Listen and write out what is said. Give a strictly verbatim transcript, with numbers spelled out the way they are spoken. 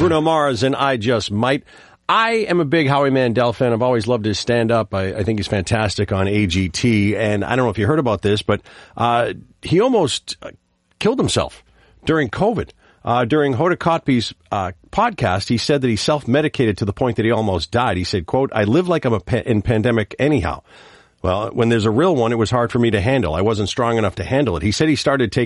Bruno Mars and I Just Might. I am a big Howie Mandel fan. I've always loved his stand-up. I, I think he's fantastic on A G T. And I don't know if you heard about this, but uh, he almost killed himself during COVID. Uh, during Hoda Kotb's uh, podcast, he said that he self-medicated to the point that he almost died. He said, quote, I live like I'm a pa- in pandemic anyhow. Well, when there's a real one, it was hard for me to handle. I wasn't strong enough to handle it. He said he started taking